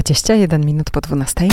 21 minut po 12.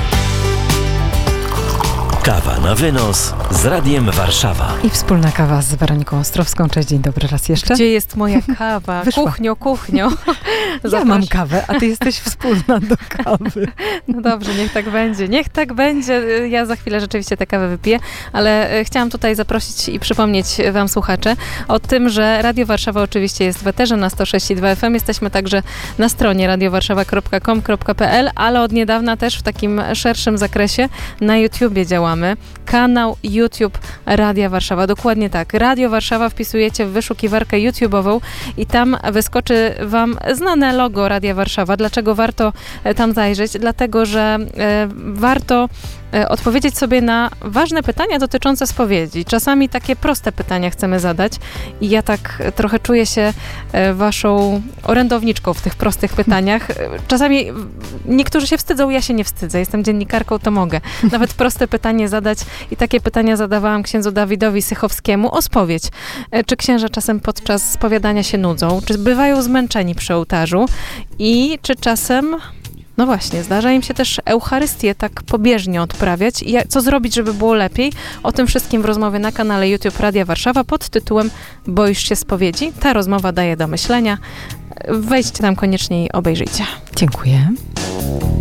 Kawa na wynos z Radiem Warszawa. I wspólna kawa z Weroniką Ostrowską. Cześć, dzień dobry raz jeszcze. Gdzie jest moja kawa? Wyszła. Kuchnio. Ja mam kawę, a ty jesteś wspólna do kawy. No dobrze, niech tak będzie. Ja za chwilę rzeczywiście tę kawę wypiję, ale chciałam tutaj zaprosić i przypomnieć wam, słuchacze, o tym, że Radio Warszawa oczywiście jest w eterze na 106,2 FM. Jesteśmy także na stronie radiowarszawa.com.pl, ale od niedawna też w takim szerszym zakresie na YouTubie działamy. Kanał YouTube Radia Warszawa. Dokładnie tak. Radio Warszawa wpisujecie w wyszukiwarkę YouTube'ową i tam wyskoczy wam znane logo Radia Warszawa. Dlaczego warto tam zajrzeć? Dlatego, że warto odpowiedzieć sobie na ważne pytania dotyczące spowiedzi. Czasami takie proste pytania chcemy zadać i ja tak trochę czuję się waszą orędowniczką w tych prostych pytaniach. Czasami niektórzy się wstydzą, ja się nie wstydzę. Jestem dziennikarką, to mogę nawet proste pytanie zadać i takie pytania zadawałam księdzu Dawidowi Sychowskiemu o spowiedź. Czy księża czasem podczas spowiadania się nudzą? Czy bywają zmęczeni przy ołtarzu? I czy czasem... No właśnie, zdarza im się też Eucharystię tak pobieżnie odprawiać. I co zrobić, żeby było lepiej? O tym wszystkim w rozmowie na kanale YouTube Radia Warszawa pod tytułem Boisz się spowiedzi? Ta rozmowa daje do myślenia. Wejdźcie tam koniecznie i obejrzyjcie. Dziękuję.